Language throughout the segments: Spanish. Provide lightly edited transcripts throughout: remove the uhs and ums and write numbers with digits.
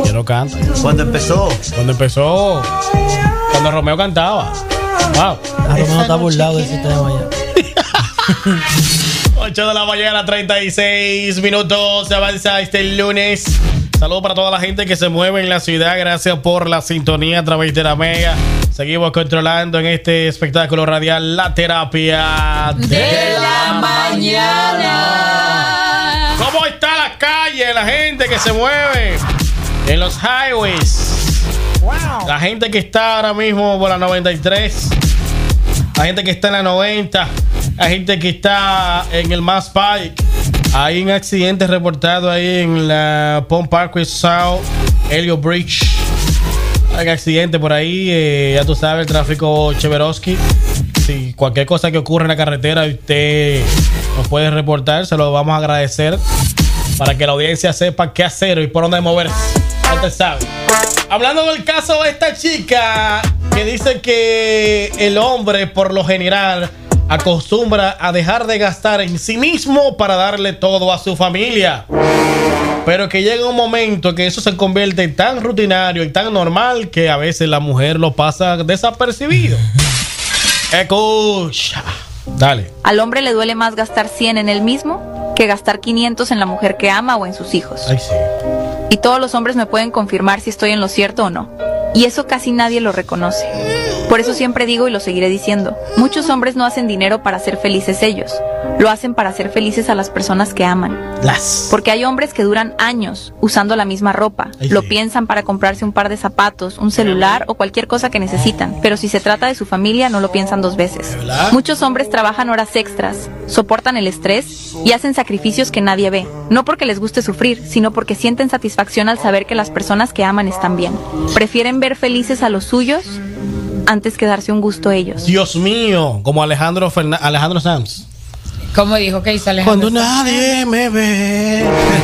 Ya no canta. ¿Cuándo empezó? Cuando Romeo cantaba. Wow. Romeo está burlado del sistema ya. 8 de la mañana, 36 minutos. Se avanza este lunes. Saludos para toda la gente que se mueve en la ciudad. Gracias por la sintonía a través de la Mega. Seguimos controlando en este espectáculo radial La Terapia de la Mañana. ¿Cómo está la calle? La gente que se mueve en los highways. Wow. La gente que está ahora mismo por la 93. La gente que está en la 90. La gente que está en el Mass Pike. Hay un accidente reportado ahí en la Palm Parkway South, Helio Bridge. Hay un accidente por ahí. Ya tú sabes, el tráfico Cheverosky. Si cualquier cosa que ocurra en la carretera, usted nos puede reportar. Se lo vamos a agradecer para que la audiencia sepa qué hacer y por dónde moverse. No te sabe. Hablando del caso de esta chica que dice que el hombre, por lo general, acostumbra a dejar de gastar en sí mismo para darle todo a su familia, pero que llega un momento que eso se convierte en tan rutinario y tan normal que a veces la mujer lo pasa desapercibido. Escucha, dale. Al hombre le duele más gastar 100 en él mismo que gastar 500 en la mujer que ama o en sus hijos. Ay, sí. Y todos los hombres me pueden confirmar si estoy en lo cierto o no. Y eso casi nadie lo reconoce. Por eso siempre digo y lo seguiré diciendo, muchos hombres no hacen dinero para ser felices ellos, lo hacen para hacer felices a las personas que aman. Porque hay hombres que duran años usando la misma ropa, lo piensan para comprarse un par de zapatos, un celular o cualquier cosa que necesitan, pero si se trata de su familia no lo piensan dos veces. Muchos hombres trabajan horas extras, soportan el estrés y hacen sacrificios que nadie ve, no porque les guste sufrir, sino porque sienten satisfacción al saber que las personas que aman están bien. Prefieren ver felices a los suyos antes que darse un gusto ellos. Dios mío, como Alejandro Sanz. ¿Cómo dijo? ¿Qué hizo Alejandro? Cuando nadie me ve.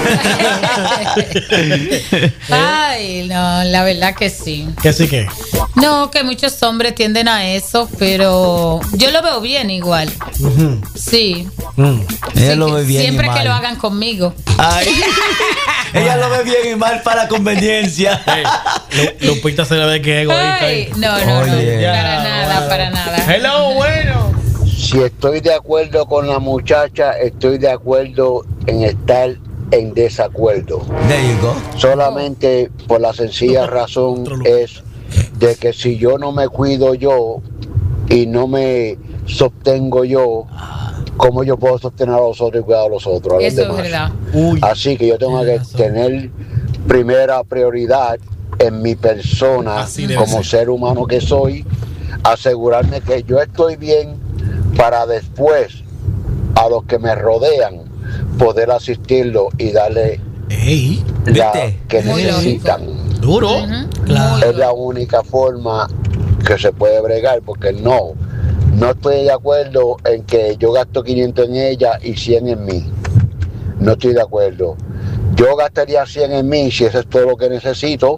Ay, no, la verdad que sí. ¿Que sí que? No, que muchos hombres tienden a eso, pero yo lo veo bien igual. Uh-huh. Sí. Ella lo ve bien siempre y mal. que lo hagan conmigo. Ay. Ella lo ve bien y mal para conveniencia. Hey, Lupita se le ve que es egoísta. Ay, no, para nada. Hello, bueno. Si estoy de acuerdo con la muchacha, estoy de acuerdo en estar en desacuerdo. There you go. Solamente por la sencilla razón es de que si yo no me cuido yo y no me sostengo yo, ¿cómo yo puedo sostener a los otros y cuidar a los otros? Eso es verdad. Así que yo tengo que tener primera prioridad en mi persona como ser humano que soy, asegurarme que yo estoy bien para después a los que me rodean poder asistirlo y darle la que necesitan. Duro. Claro. Es la única forma que se puede bregar, porque no estoy de acuerdo en que yo gasto 500 en ella y 100 en mí. No estoy de acuerdo. Yo gastaría 100 en mí si eso es todo lo que necesito.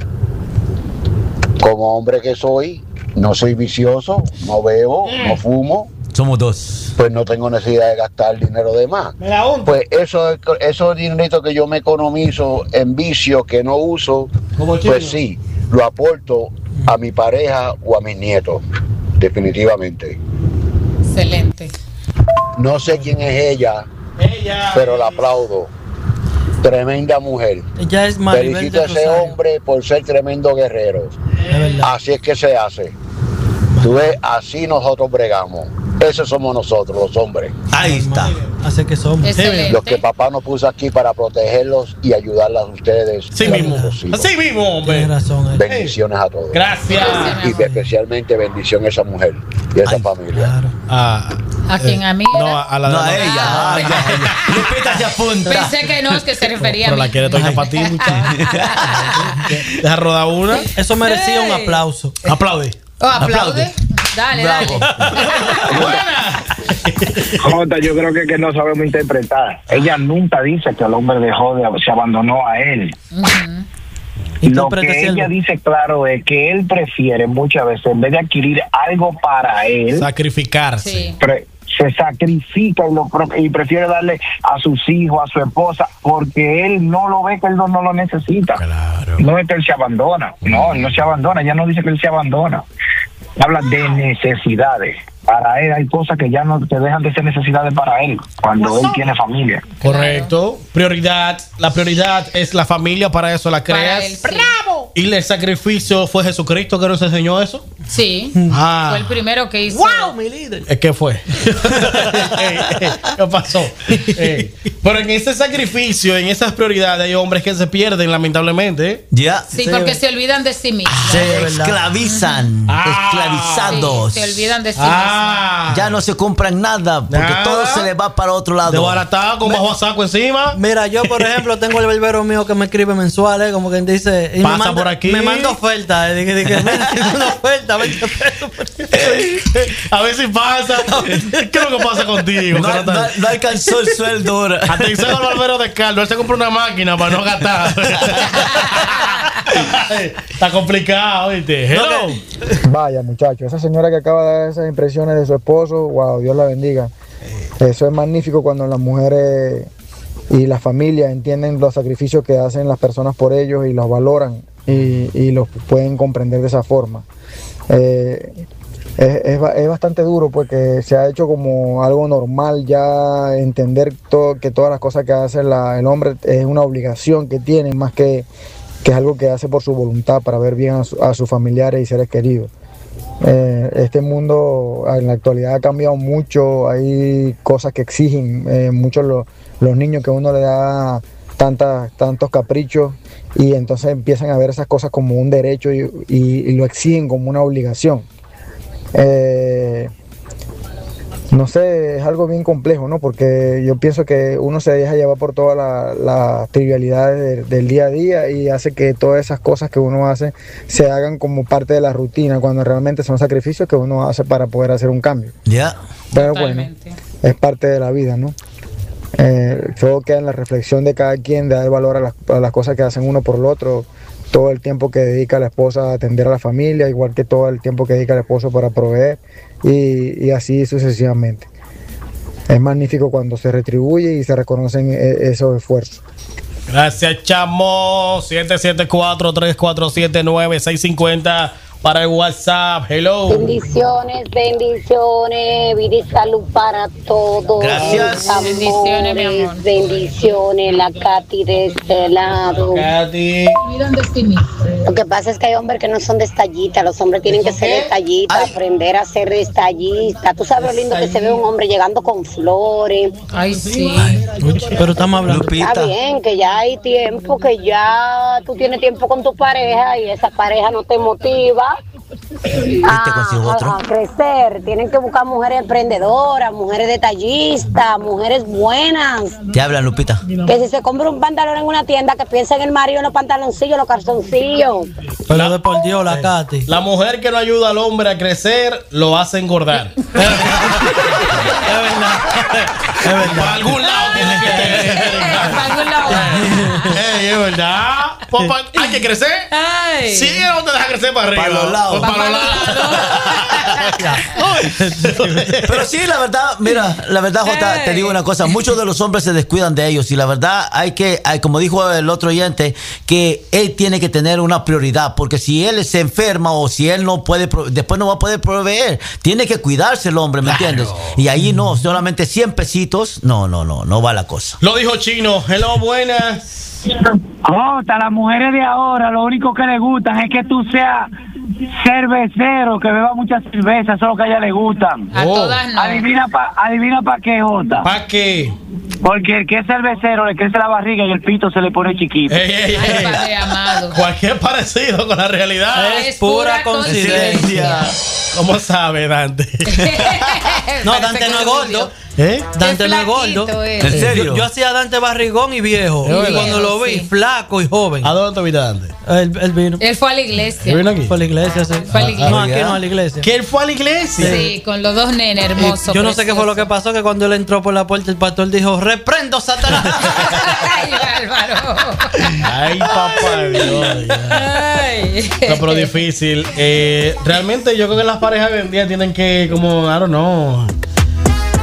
Como hombre que soy, no soy vicioso, no bebo, no fumo. Somos dos. Pues no tengo necesidad de gastar dinero de más. Pues esos dineritos que yo me economizo en vicio que no uso, pues sí, lo aporto a mi pareja o a mis nietos, definitivamente. Excelente. No sé quién es ella, pero la aplaudo. Tremenda mujer. Ella es Felicito a ese hombre por ser tremendo guerrero. Así es que se hace. Tú ves, así nosotros bregamos. Esos somos nosotros, los hombres. Ahí está. Así que somos. Excelente. Los que papá nos puso aquí para protegerlos y ayudarlas a ustedes. Sí mismo. Así mismo, hombre. Tienes razón. Bendiciones a todos. Gracias. Y especialmente bendición a esa mujer y a esa familia. Claro. ¿A quién? ¿A mí? No, a la de No, a ella. Lupita se apunta. Pensé que no, es que se refería a pero mí. la quiere toda para ti, muchacho. Deja rodar una. Eso merecía un aplauso. Aplaude. Oh, aplaude. Dale. Buena. Jota, yo creo que no sabemos interpretar. Ella nunca dice que el hombre se abandonó a él. Lo que ella dice claro es que él prefiere muchas veces, en vez de adquirir algo para él, sacrificarse. se sacrifica y prefiere darle a sus hijos, a su esposa, porque él no lo ve, que él no lo necesita. Claro. No es que él se abandona, no, él no se abandona, ya no dice que él se abandona. Habla de necesidades. Para él hay cosas que ya no te dejan de ser necesidades para él cuando él tiene familia. Correcto. Prioridad. La prioridad es la familia, para eso la creas. Él, sí. ¡Bravo! Y el sacrificio fue Jesucristo que nos enseñó eso. Sí. Fue el primero que hizo. ¡Wow, mi líder! ¿Qué fue? ¿Qué pasó? Pero en ese sacrificio, en esas prioridades, hay hombres que se pierden, lamentablemente. Ya. Sí, porque se olvidan de sí mismos. Se esclavizan. Esclavizados. Sí, se olvidan de sí mismos. Ya no se compran nada porque todo se le va para otro lado. Desbaratado, con bajo saco encima. Mira, yo por ejemplo tengo el barbero mío que me escribe mensuales, como quien dice, y pasa me manda, por aquí. me manda oferta, dije, mira, una oferta, 20 pesos. A ver si pasa. ¿Qué es lo que pasa contigo? No alcanzó el sueldo ahora. Atención al barbero de Carlos, él se compró una máquina para no gastar. Está complicado, ¿viste? Hello. Vaya, muchacho, esa señora que acaba de dar esas impresiones de su esposo, wow, Dios la bendiga. Eso es magnífico cuando las mujeres y las familias entienden los sacrificios que hacen las personas por ellos y los valoran y los pueden comprender de esa forma. Es bastante duro porque se ha hecho como algo normal ya entender que todas las cosas que hace el hombre es una obligación que tiene, más que es algo que hace por su voluntad para ver bien a sus familiares y seres queridos. Este mundo en la actualidad ha cambiado mucho, hay cosas que exigen mucho los niños, que uno le da tantos caprichos y entonces empiezan a ver esas cosas como un derecho y lo exigen como una obligación. No sé, es algo bien complejo, ¿no? Porque yo pienso que uno se deja llevar por todas las trivialidades del día a día y hace que todas esas cosas que uno hace se hagan como parte de la rutina, cuando realmente son sacrificios que uno hace para poder hacer un cambio. Ya. Pero totalmente. Bueno, es parte de la vida, ¿no? Todo queda en la reflexión de cada quien, de dar valor a las cosas que hacen uno por el otro, todo el tiempo que dedica la esposa a atender a la familia, igual que todo el tiempo que dedica el esposo para proveer y así sucesivamente. Es magnífico cuando se retribuye y se reconocen esos esfuerzos. Gracias, chamo. 774-347-9650 para el WhatsApp. Hello. Bendiciones, vida y salud para todos. Gracias. Amores, bendiciones, mi amor. Bendiciones, la Katy de este lado. Katy. Lo que pasa es que hay hombres que no son detallistas. Los hombres tienen que ser detallistas, aprender a ser detallistas. Tú sabes lo lindo que se ve un hombre llegando con flores. Ay, sí. Pero estamos hablando. Lupita. Está bien, que ya hay tiempo, que ya tú tienes tiempo con tu pareja y esa pareja no te motiva a crecer. Tienen que buscar mujeres emprendedoras, mujeres detallistas, mujeres buenas. Te hablan, Lupita. Que si se compra un pantalón en una tienda, que piensa en el marido, en los pantaloncillos, los calzoncillos. Pero de por Dios, la Katy. La mujer que no ayuda al hombre a crecer lo hace engordar. Es verdad. Para algún lado tiene que Para algún lado. es verdad. Hay que crecer. Ay. Sí, no te deja crecer para arriba. Para los lados. Para los lados. Pero sí, la verdad, mira, la verdad, Jota, te digo una cosa, muchos de los hombres se descuidan de ellos y la verdad hay como dijo el otro oyente, que él tiene que tener una prioridad, porque si él se enferma o si él no puede, después no va a poder proveer, tiene que cuidarse el hombre, ¿me entiendes? Y ahí no, solamente 100 pesitos, no va la cosa. Lo dijo Chino. Hello, buenas. Jota, las mujeres de ahora lo único que le gustan es que tú seas cervecero, que beba mucha cerveza, eso es lo que a ella le gustan. A todas no. Adivina para qué, Jota. ¿Para qué? Porque el que es cervecero le crece la barriga y el pito se le pone chiquito. Ay, padre amado. Cualquier parecido con la realidad Es pura coincidencia. ¿Cómo sabe, Dante? No, Dante no es gordo. Dante no es gordo. ¿En serio? Yo hacía a Dante barrigón y viejo. Y cuando lo vi, flaco y joven. ¿A dónde te viste, Dante? Él vino. Él fue a la iglesia. ¿Él vino aquí? Fue a la iglesia, sí. Fue a la iglesia. No, aquí no, a la iglesia. ¿Que él fue a la iglesia? Sí, con los dos nenes hermosos. Yo no sé qué fue lo que pasó, que cuando él entró por la puerta, el pastor dijo: reprendo, Satanás. Ay, Álvaro. Ay, papá Dios. Ay. No, pero difícil. Realmente yo creo que las parejas hoy en día tienen que, como, I don't know,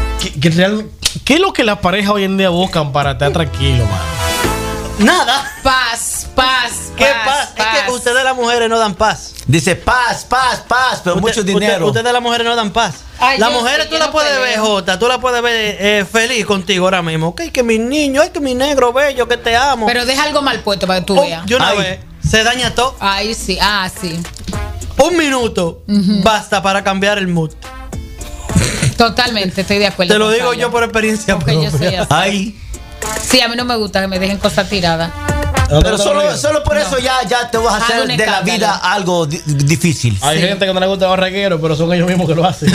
¿Qué es lo que las parejas hoy en día buscan para estar tranquilo, mano? Nada. Paz. ¿Qué paz? Es que ustedes las mujeres no dan paz. Dice paz, pero mucho dinero. Ustedes las mujeres no dan paz. Las mujeres tú las puedes ver, Jota, tú las puedes ver feliz contigo ahora mismo. Ok, que mi niño, ay, que mi negro bello, que te amo. Pero deja algo mal puesto para que tú veas. Yo una vez se daña todo. Ay, sí, sí. 1 minuto basta para cambiar el mood. Totalmente, estoy de acuerdo. Te lo digo yo por experiencia propia. Yo soy así. Ay. Sí, a mí no me gusta que me dejen cosas tiradas. Pero solo por eso ya te vas a hacer de la vida algo difícil. Hay gente que no le gusta los regueros, pero son ellos mismos que lo hacen.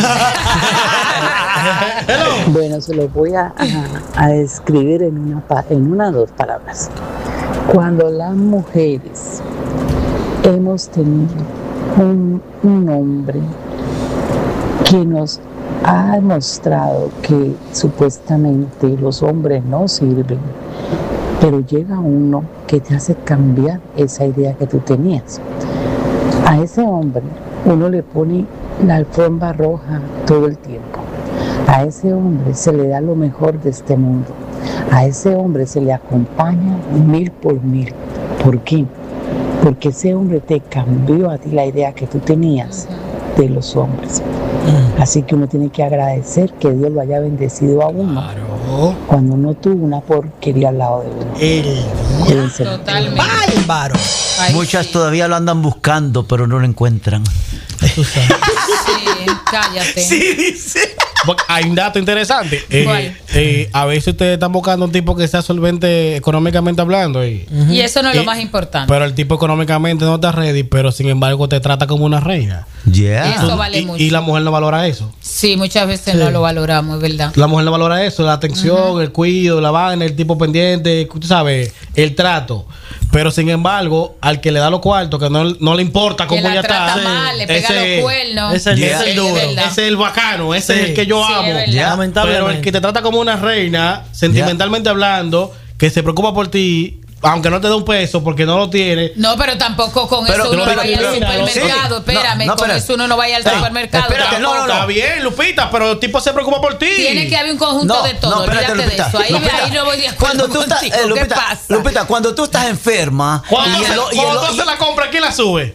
Bueno, se lo voy a describir en una o 2 palabras. Cuando las mujeres hemos tenido un hombre que nos ha demostrado que supuestamente los hombres no sirven, pero llega uno que te hace cambiar esa idea que tú tenías. A ese hombre uno le pone la alfombra roja todo el tiempo. A ese hombre se le da lo mejor de este mundo. A ese hombre se le acompaña 1000 por 1000. ¿Por qué? Porque ese hombre te cambió a ti la idea que tú tenías de los hombres. Así que uno tiene que agradecer que Dios lo haya bendecido a uno. Claro. Cuando no tuvo una porquería al lado de uno. Totalmente. Muchas todavía lo andan buscando, pero no lo encuentran. Sí, cállate. Sí, dice. Hay un dato interesante. A veces ustedes están buscando un tipo que sea solvente económicamente hablando. Y eso no es lo más importante. Pero el tipo económicamente no está ready, pero sin embargo te trata como una reina. Eso vale mucho. Y la mujer no valora eso. Sí, muchas veces no lo valoramos, es verdad. La mujer no valora eso, la atención, el cuidado, la vaina, el tipo pendiente, tú sabes, el trato. Pero sin embargo, al que le da los cuartos, que no le importa cómo ella está, mal, le pega los cuernos. Ese es el duro, ese es el bacano, ese es el que yo amo. Pero el que te trata como una reina, sentimentalmente hablando, que se preocupa por ti, aunque no te dé un peso porque no lo tiene. No, pero tampoco con eso uno no vaya al supermercado. Espérame, con eso uno no vaya al supermercado. Está bien, Lupita, pero el tipo se preocupa por ti. Tiene que haber un conjunto de todo. Olvídate de eso. Ahí no voy de acuerdo contigo. ¿Qué pasa? Lupita, cuando tú estás enferma cuando tú haces la compra, ¿quién la sube?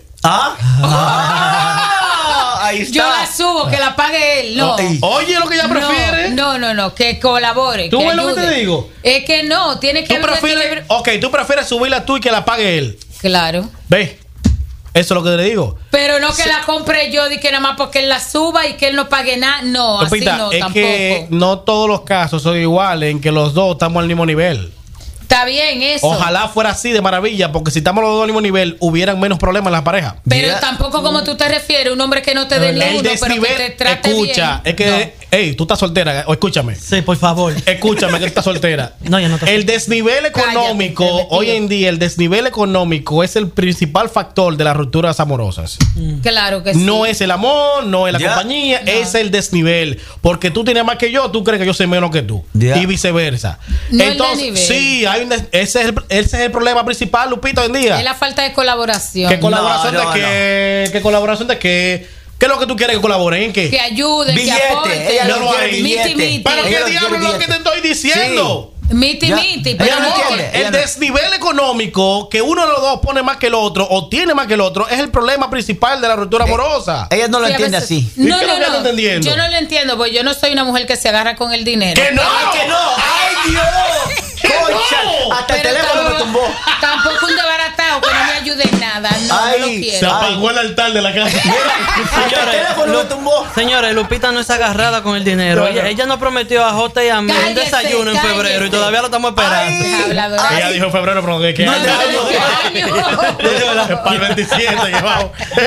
Ahí está. Yo la subo, que la pague él. No. Oye, lo que ella prefiere. No, que colabore. ¿Tú ves lo que te digo? Es que no, tiene que haber. Tú prefieres subirla tú y que la pague él. Claro. Ve. Eso es lo que te digo. Pero no que la compre yo y que nada más porque él la suba y que él no pague nada. No, Lupita, así no, es tampoco. Que no todos los casos son iguales en que los dos estamos al mismo nivel. Está bien eso. Ojalá fuera así de maravilla, porque si estamos los dos al mismo nivel, hubieran menos problemas en las parejas. Pero tampoco como tú te refieres, un hombre que no te dé ni uno, pero que te trate escucha, bien. Es que, tú estás soltera, o escúchame. Sí, por favor. Escúchame que estás soltera. No, yo no estoy. El desnivel económico, hoy en día, el desnivel económico es el principal factor de las rupturas amorosas. Claro que sí. No es el amor, no es la compañía, es el desnivel. Porque tú tienes más que yo, tú crees que yo soy menos que tú. Y viceversa. No. Entonces, sí, ese es el problema principal, Lupita, hoy en día. Es la falta de colaboración. ¿Qué colaboración de qué? ¿Qué colaboración de qué? ¿Qué es lo que tú quieres que colaboren? ¿En qué? Que ayuden, que aporten. Pero qué diablo es lo que te estoy diciendo. Miti, pero el desnivel económico, que uno de los dos pone más que el otro o tiene más que el otro, es el problema principal de la ruptura amorosa. Ella no lo entiende así. No, yo no lo entiendo, porque yo no soy una mujer que se agarra con el dinero. ¡Que no! ¡Ay, Dios! Concha, hasta el teléfono me tumbó. Tampoco un desbaratado que no me ayude en nada. No lo quiero. Se apagó el altar de la casa. Señores, Lupita no es agarrada con el dinero. Ella nos prometió a Jota y a mí un desayuno en febrero y todavía lo estamos esperando. Ella dijo en febrero, pero ¿de qué año? Para el 27 que vamos.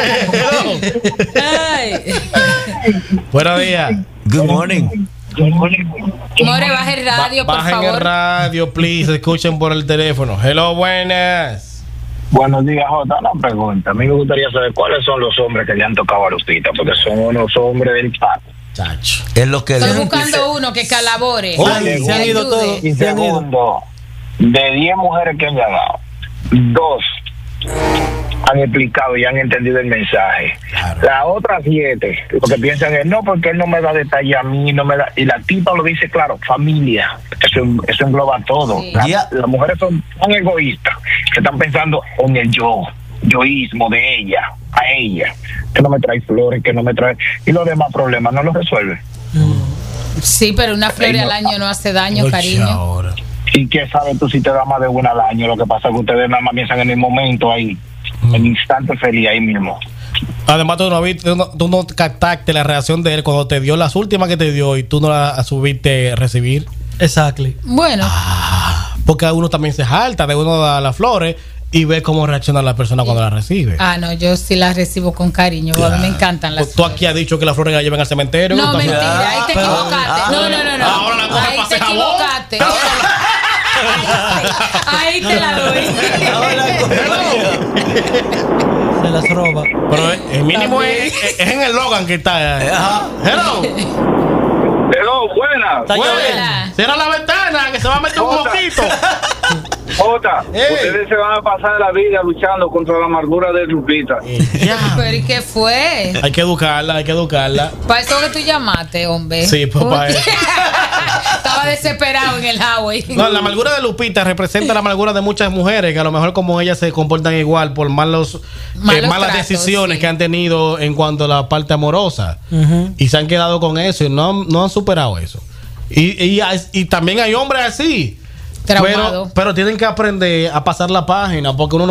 Buenos días. Good morning. More, baje el radio, por favor. Bajen el radio, please. Escuchen por el teléfono. Hello, buenas. Buenos días, Jota. Una pregunta. A mí me gustaría saber cuáles son los hombres que le han tocado a Lupita, porque son unos hombres del pato. Chacho. Es lo que estoy buscando uno que colabore. Se han ido todos. Y segundo, de 10 mujeres que han llegado, 2 han explicado y han entendido el mensaje. Claro. Las otras 7, lo que piensan es, no, porque él no me da detalle a mí, no me da, y la tipa lo dice claro, familia, eso engloba todo. Sí. Las mujeres son tan egoístas que están pensando en el yoísmo de ella, a ella, que no me trae flores, que no me trae, y los demás problemas no los resuelve. Sí, pero una flor al año no hace daño, cariño. Ahora. ¿Y qué sabes tú si te da más de una al año? Lo que pasa es que ustedes nada más piensan en el momento ahí, en el instante feliz ahí mismo. Además, tú no captaste la reacción de él cuando te dio las últimas que te dio y tú no las subiste a recibir. Exactly. Bueno. Porque uno también se jalta de uno da las flores y ve cómo reacciona la persona cuando las recibe. No, yo sí las recibo con cariño. Claro. A mí me encantan las flores. Tú aquí has dicho que las flores las llevan al cementerio. No, mentira, ahí te equivocaste. No. Ahora la coges para hacer jabón. Equivocaste. Ahí te la doy. Se las roba. Pero el mínimo es en el Logan que está. Hello, buena. Cierra la ventana que se va a meter un mosquito. Ustedes se van a pasar la vida luchando contra la amargura de Lupita. ¿Pero y qué fue? Hay que educarla. Para eso que tú llamaste, hombre. Sí, pues para eso. Estaba desesperado en el highway. No, la amargura de Lupita representa la amargura de muchas mujeres que a lo mejor como ellas se comportan igual por malas tratos, decisiones que han tenido en cuanto a la parte amorosa. Y se han quedado con eso y no han superado eso. Y también hay hombres así. Pero tienen que aprender a pasar la página porque uno